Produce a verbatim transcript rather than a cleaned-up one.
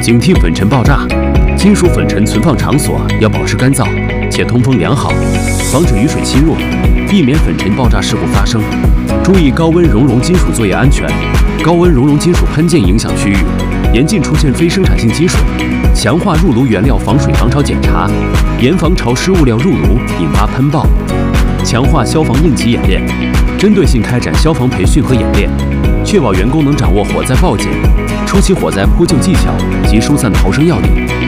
警惕粉尘爆炸。金属粉尘存放场所要保持干燥且通风良好，防止雨水侵入，避免粉尘爆炸事故发生。注意高温熔融金属作业安全。高温熔融金属喷溅影响区域，严禁出现非生产性积水。强化入炉原料防水防潮检查，严防潮湿物料入炉引发喷爆。强化消防应急演练，针对性开展消防培训和演练，确保员工能掌握火灾报警、初期火灾扑救技巧及疏散逃生要领。